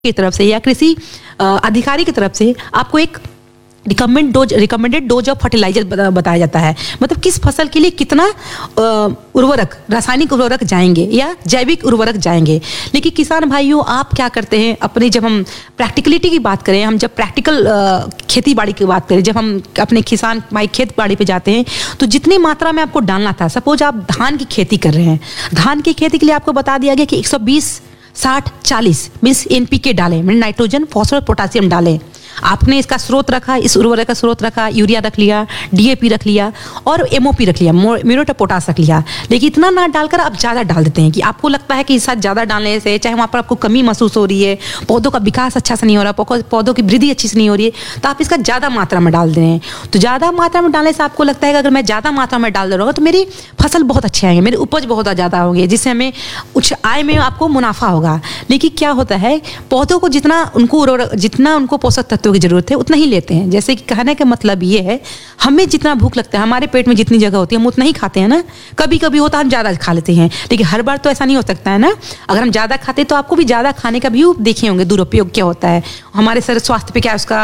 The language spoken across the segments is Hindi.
की तरफ से या कृषि अधिकारी की तरफ से आपको एक रिकमेंडेड डोज ऑफ फर्टिलाइजर बताया जाता है। मतलब किस फसल के लिए कितना उर्वरक, रासायनिक उर्वरक जाएंगे या जैविक उर्वरक जाएंगे। लेकिन किसान भाइयों, आप क्या करते हैं अपने, जब हम प्रैक्टिकलिटी की बात करें, हम जब प्रैक्टिकल खेती बाड़ी की बात करें, जब हम अपने किसान भाई खेत बाड़ी पे जाते हैं तो जितनी मात्रा में आपको डालना था, सपोज आप धान की खेती कर रहे हैं, धान की खेती के लिए आपको बता दिया गया कि 120-60-40 मीन्स NPK डालें, मीन नाइट्रोजन फॉस्फोरस पोटासियम डालें। आपने इसका स्रोत रखा, इस उर्वरक का स्रोत रखा, यूरिया रख लिया, DAP रख लिया और MOP रख लिया, म्यूरेट ऑफ पोटास रख लिया। लेकिन इतना ना डालकर आप ज़्यादा डाल देते हैं कि आपको लगता है कि इस साथ ज़्यादा डालने से चाहे वहाँ पर आपको कमी महसूस हो रही है, पौधों का विकास अच्छा से नहीं हो रहा, पौधों की वृद्धि अच्छी से नहीं हो रही है, तो आप इसका ज़्यादा मात्रा में डाल दे रहे हैं। तो ज़्यादा मात्रा में डालने से आपको लगता है कि अगर मैं ज़्यादा मात्रा में डाल दे रहा हूँ तो मेरी फसल बहुत अच्छे आएंगे, मेरी उपज बहुत ज़्यादा होगी, जिससे हमें उच्च आय में आपको मुनाफा होगा। लेकिन क्या होता है, पौधों को जितना उनको पोषक तत्वों की जरूरत है उतना ही लेते हैं। जैसे कि कहने का मतलब ये है, हमें जितना भूख लगता है, हमारे पेट में जितनी जगह होती है हम उतना ही खाते हैं ना। कभी कभी होता है हम ज़्यादा खा लेते हैं, लेकिन हर बार तो ऐसा नहीं हो सकता है ना। अगर हम ज़्यादा खाते तो आपको भी ज़्यादा खाने का भी देखे होंगे दुरुपयोग क्या होता है, हमारे शरीर स्वास्थ्य पे क्या उसका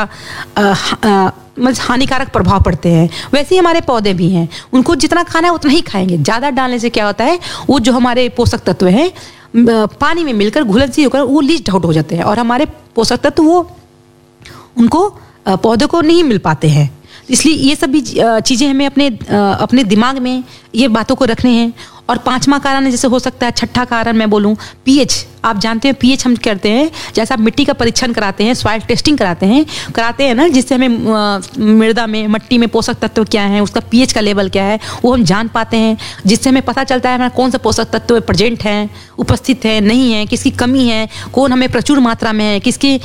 मतलब हानिकारक प्रभाव पड़ते हैं। वैसे ही हमारे पौधे भी हैं, उनको जितना खाना है उतना ही खाएंगे। ज़्यादा डालने से क्या होता है, वो जो हमारे पोषक तत्व हैं पानी में मिलकर घुलनशील होकर वो लीच आउट हो जाते हैं और हमारे पोषक तत्व वो उनको पौधों को नहीं मिल पाते हैं। इसलिए ये सभी चीज़ें हमें अपने दिमाग में ये बातों को रखने हैं। और पांचवा कारण जैसे हो सकता है, छठा कारण मैं बोलूँ pH। आप जानते हैं pH हम करते हैं, जैसे आप मिट्टी का परीक्षण कराते हैं, सॉइल टेस्टिंग कराते हैं ना, जिससे हमें मृदा में, मिट्टी में पोषक तत्व क्या है, उसका pH का लेवल क्या है वो हम जान पाते हैं, जिससे हमें पता चलता है हमारा कौन सा पोषक तत्व प्रेजेंट है, उपस्थित है, नहीं है, किसकी कमी है, कौन हमें प्रचुर मात्रा में है, किसकी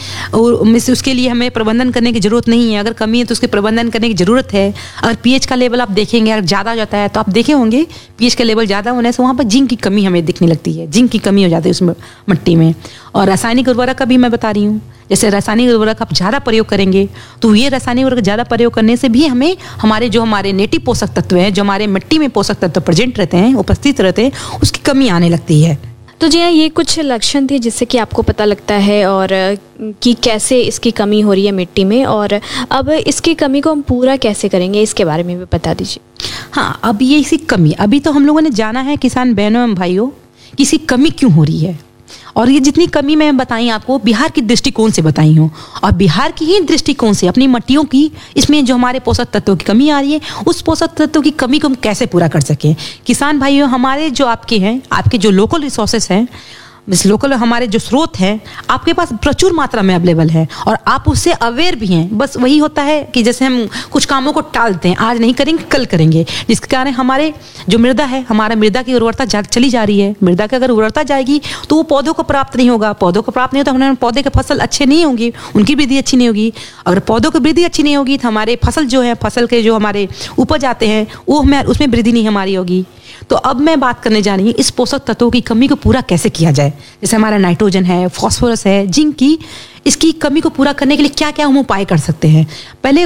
उसके लिए हमें प्रबंधन करने की जरूरत नहीं है। अगर कमी है तो उसके प्रबंधन करने की जरूरत है। अगर pH का लेवल आप देखेंगे, अगर ज़्यादा हो जाता है तो आप देखे होंगे pH का लेवल ज़्यादा होने से वहाँ पर जिंक की कमी हमें दिखने लगती है, जिंक की कमी हो जाती है उस मिट्टी में। और रासायनिक उर्वरक का भी मैं बता रही हूँ, जैसे रासायनिक उर्वरक आप ज़्यादा प्रयोग करेंगे तो ये रासायनिक उर्वरक ज़्यादा प्रयोग करने से भी हमें हमारे नेटिव पोषक तत्व हैं, जो हमारे मिट्टी में पोषक तत्व प्रेजेंट रहते हैं, उपस्थित रहते हैं, उसकी कमी आने लगती है। तो जी हाँ, ये कुछ लक्षण थे जिससे कि आपको पता लगता है और कि कैसे इसकी कमी हो रही है मिट्टी में, और अब इसकी कमी को हम पूरा कैसे करेंगे इसके बारे में भी बता दीजिए। हाँ, अब ये इसी कमी, अभी तो हम लोगों ने जाना है किसान बहनों एवं भाइयों कि इसकी कमी क्यों हो रही है। और ये जितनी कमी मैं बताई आपको बिहार की दृष्टिकोण से बताई हूँ, और बिहार की ही दृष्टिकोण से अपनी मिट्टियों की, इसमें जो हमारे पोषक तत्वों की कमी आ रही है, उस पोषक तत्वों की कमी को हम कैसे पूरा कर सकें। किसान भाइयों, हमारे जो आपके जो लोकल रिसोर्सेस हैं, लोकल हमारे जो स्रोत हैं आपके पास प्रचुर मात्रा में अवेलेबल है और आप उससे अवेयर भी हैं। बस वही होता है कि जैसे हम कुछ कामों को टालते हैं, आज नहीं करेंगे कल करेंगे, जिसके कारण हमारे जो मृदा है, हमारा मृदा की उर्वरता चली जा रही है। मृदा की अगर उर्वरता जाएगी तो वो पौधों को प्राप्त नहीं होगा, पौधों को प्राप्त नहीं होता, हमारे पौधे के फसल अच्छे नहीं होंगी, उनकी वृद्धि अच्छी नहीं होगी। अगर पौधों की वृद्धि अच्छी नहीं होगी तो हमारे फसल के जो हमारे उपज आते हैं वो हमें उसमें वृद्धि नहीं हमारी होगी। तो अब मैं बात करने जा रही हूँ इस पोषक तत्वों की कमी को पूरा कैसे किया जाए। जैसे हमारा नाइट्रोजन है, फॉस्फोरस है, जिंक की, इसकी कमी को पूरा करने के लिए क्या क्या हम उपाय कर सकते हैं। पहले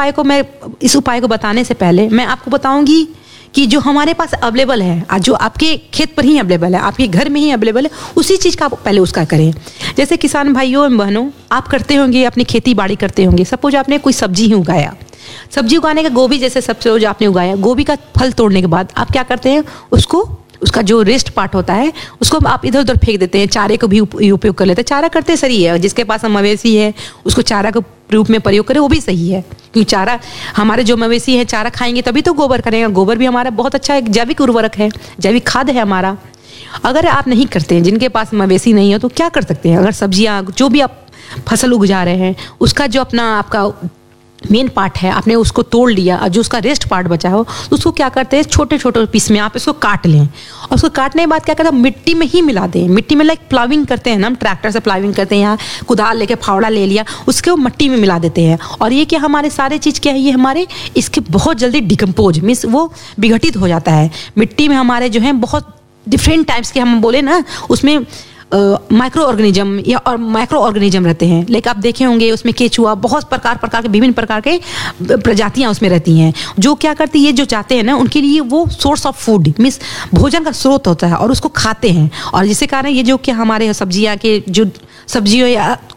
इस उपाय को बताने से पहले मैं आपको बताऊंगी कि जो हमारे पास अवेलेबल है, जो आपके खेत पर ही अवेलेबल है, आपके घर में ही अवेलेबल है, उसी चीज़ का आप पहले उसका करें। जैसे किसान भाइयों एवं बहनों, आप करते होंगे, अपनी खेती बाड़ी करते होंगे। सपोज आपने कोई सब्जी ही उगाया, सब्जी उगाने का गोभी जैसे सपोज आपने उगाया, गोभी का फल तोड़ने के बाद आप क्या करते हैं, उसका जो रेस्ट पार्ट होता है उसको आप इधर उधर फेंक देते हैं, चारे को भी उपयोग कर लेते हैं। चारा करते सही है, जिसके पास मवेशी है उसको चारा के रूप में प्रयोग करें, वो भी सही है, क्योंकि चारा हमारे जो मवेशी है चारा खाएंगे तभी तो गोबर करेंगे। गोबर भी हमारा बहुत अच्छा एक जैविक उर्वरक है, जैविक खाद है हमारा। अगर आप नहीं करते हैं, जिनके पास मवेशी नहीं है, तो क्या कर सकते हैं, अगर सब्जियाँ जो भी आप फसल उगा रहे हैं उसका जो आपका मेन पार्ट है, आपने उसको तोड़ लिया और जो उसका रेस्ट पार्ट बचा हो तो उसको क्या करते हैं, छोटे छोटे पीस में आप इसको काट लें, और उसको काटने के बाद क्या करते हैं, मिट्टी में ही मिला दें। मिट्टी में लाइक प्लाविंग करते हैं ना, हम ट्रैक्टर से प्लाविंग करते हैं, यहाँ कुदाल लेके फावड़ा ले लिया, उसके वो मिट्टी में मिला देते हैं। और ये क्या हमारे सारे चीज़ क्या है, ये हमारे इसके बहुत जल्दी डिकम्पोज मीन्स वो विघटित हो जाता है। मिट्टी में हमारे जो है बहुत डिफरेंट टाइप्स के, हम बोले ना, उसमें माइक्रो ऑर्गेनिज्म या और माइक्रो ऑर्गेनिज्म रहते हैं। लेकिन आप देखे होंगे उसमें केचुआ, बहुत प्रकार के विभिन्न प्रकार के प्रजातियां उसमें रहती हैं, जो क्या करती है, जो चाहते हैं ना, उनके लिए वो सोर्स ऑफ फूड मीन्स भोजन का स्रोत होता है और उसको खाते हैं। और जिसके कारण ये जो कि हमारे सब्जियां के जो सब्जियों या